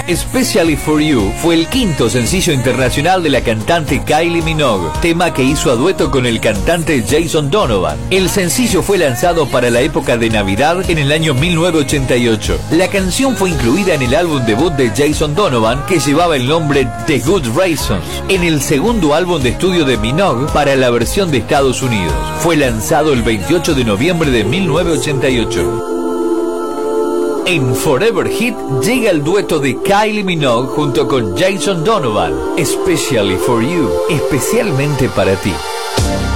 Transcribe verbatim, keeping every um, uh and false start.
Especially for You fue el quinto sencillo internacional de la cantante Kylie Minogue, tema que hizo a dueto con el cantante Jason Donovan. El sencillo fue lanzado para la época de Navidad en el año mil novecientos ochenta y ocho. La canción fue incluida en el álbum debut de Jason Donovan, que llevaba el nombre The Good Reasons, en el segundo álbum de estudio de Minogue para la versión de Estados Unidos. Fue lanzado el veintiocho de noviembre de mil novecientos ochenta y ocho. En Forever Hit llega el dueto de Kylie Minogue junto con Jason Donovan, Especially for You, especialmente para ti.